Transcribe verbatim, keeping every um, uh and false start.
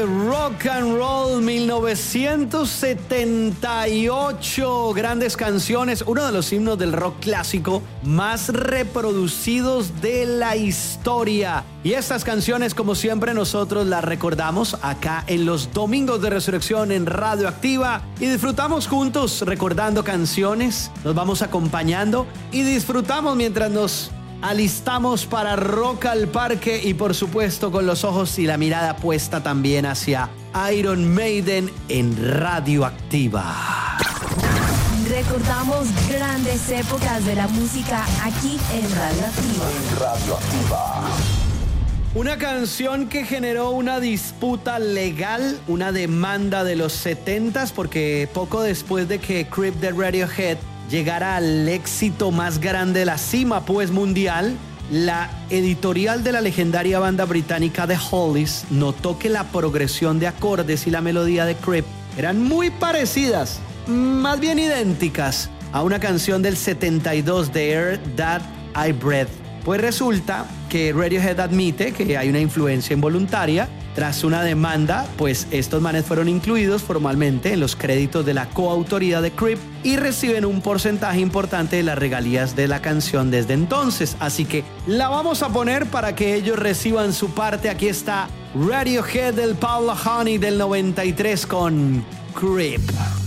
Rock and Roll mil novecientos setenta y ocho, grandes canciones, uno de los himnos del rock clásico más reproducidos de la historia. Y estas canciones, como siempre, nosotros las recordamos acá en los Domingos de Resurrección en Radio Activa y disfrutamos juntos recordando canciones, nos vamos acompañando y disfrutamos mientras nos alistamos para Rock al Parque y por supuesto con los ojos y la mirada puesta también hacia Iron Maiden en Radio Activa. Recordamos grandes épocas de la música aquí en Radio Activa. En Radio Activa. Una canción que generó una disputa legal, una demanda de los setentas, porque poco después de que Creep de Radiohead llegara al éxito más grande de la cima pues mundial, la editorial de la legendaria banda británica The Hollies notó que la progresión de acordes y la melodía de Creep eran muy parecidas, más bien idénticas, a una canción del setenta y dos de Air That I Breathe. Pues resulta que Radiohead admite que hay una influencia involuntaria. Tras una demanda, pues estos manes fueron incluidos formalmente en los créditos de la coautoría de Creep y reciben un porcentaje importante de las regalías de la canción desde entonces. Así que la vamos a poner para que ellos reciban su parte. Aquí está Radiohead del Paul Honey del noventa y tres con Creep.